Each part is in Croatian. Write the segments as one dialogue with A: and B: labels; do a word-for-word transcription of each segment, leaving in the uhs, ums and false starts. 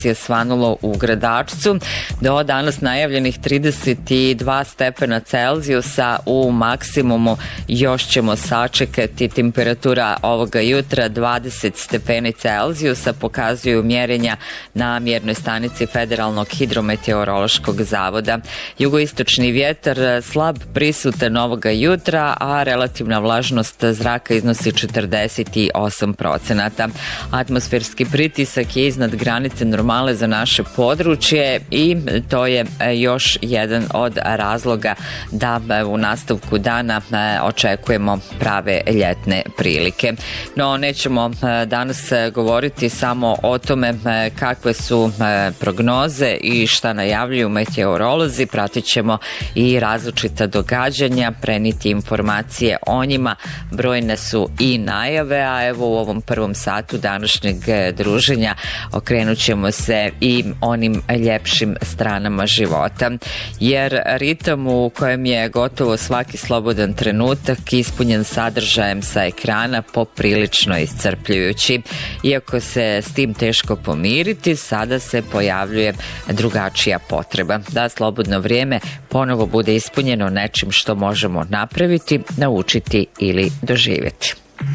A: je svanulo u Gradačcu. Do danas najavljenih trideset dva stepena Celzijusa, u maksimumu još ćemo sačekati. Temperatura ovoga jutra dvadeset stepeni Celzijusa, pokazuju mjerenja na mjernoj stanici Federalnog hidrometeorološkog zavoda. Jugoistočni vjetar slab prisutan ovoga jutra, a relativna vlažnost zraka iznosi četrdeset osam procenata. Atmosferski pritisak je iznad granice normale za naše područje i to je još jedan od razloga da u nastavku dana očekujemo prave ljetne prilike. No, nećemo danas govoriti samo o tome kakve su prognoze i šta najavljuju meteorolozi. Pratit ćemo i različita događanja, preniti informacije o njima. Brojne su i najave, a evo u ovom prvom satu današnjeg druženja okrenut ćemo se i onim ljepšim stranama života. Jer ritam u kojem je gotovo svaki slobodan trenutak ispunjen sadržajem sa ekrana poprilično iscrpljujući. Iako se s tim teško pomiriti, sada se pojavljuje drugačija potreba da slobodno vrijeme ponovo bude ispunjeno nečim što možemo napraviti, naučiti ili doživjeti.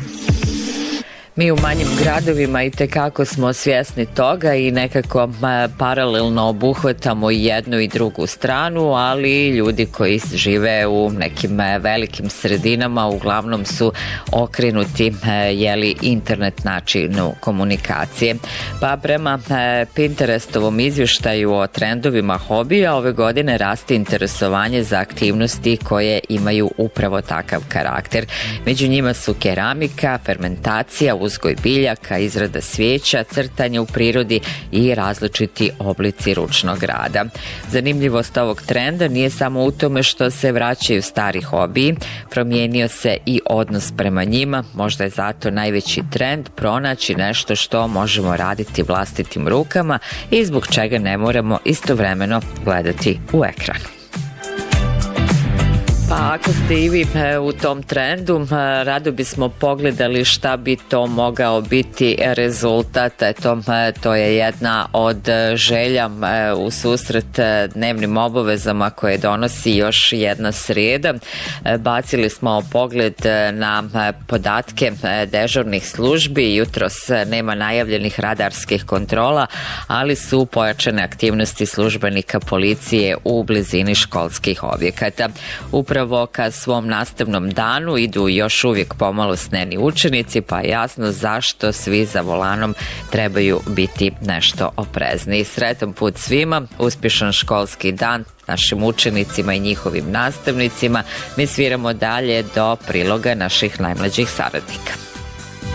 A: Mi u manjim gradovima i tekako smo svjesni toga i nekako paralelno obuhvatamo i jednu i drugu stranu, ali ljudi koji žive u nekim velikim sredinama uglavnom su okrenuti jeli, internet načinu komunikacije. Pa prema Pinterestovom izvještaju o trendovima hobija, ove godine raste interesovanje za aktivnosti koje imaju upravo takav karakter. Među njima su keramika, fermentacija, uzgoj biljaka, izrada svijeća, crtanje u prirodi i različiti oblici ručnog rada. Zanimljivost ovog trenda nije samo u tome što se vraćaju stari hobiji, promijenio se i odnos prema njima, možda je zato najveći trend pronaći nešto što možemo raditi vlastitim rukama i zbog čega ne moramo istovremeno gledati u ekran. Pa ako ste i vi u tom trendu, rado bismo pogledali šta bi to mogao biti rezultat. Eto, to je jedna od želja u susret dnevnim obavezama koje donosi još jedna srijeda. Bacili smo pogled na podatke dežurnih službi. Jutros nema najavljenih radarskih kontrola, ali su pojačane aktivnosti službenika policije u blizini školskih objekata. Upravo Upravo ka svom nastavnom danu idu još uvijek pomalo sneni učenici, pa je jasno zašto svi za volanom trebaju biti nešto oprezni. Sretan put svima, uspješan školski dan našim učenicima i njihovim nastavnicima. Mi sviramo dalje do priloga naših najmlađih saradnika.